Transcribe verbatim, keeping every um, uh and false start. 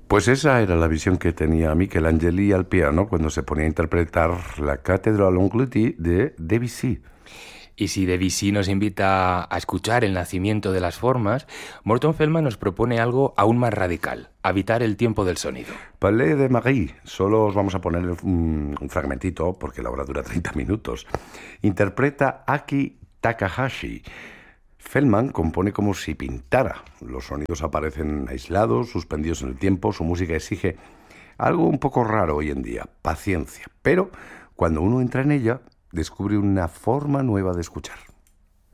Pues esa era la visión que tenía Michelangelo al piano cuando se ponía a interpretar la Cathédrale Angleterre de Debussy. Y si Debussy nos invita a escuchar el nacimiento de las formas, Morton Feldman nos propone algo aún más radical: habitar el tiempo del sonido. Palais de Marie. Solo os vamos a poner un, un fragmentito porque la obra dura treinta minutos. Interpreta Aki Takahashi. Feldman compone como si pintara. Los sonidos aparecen aislados, suspendidos en el tiempo. Su música exige algo un poco raro hoy en día: paciencia. Pero cuando uno entra en ella, descubre una forma nueva de escuchar.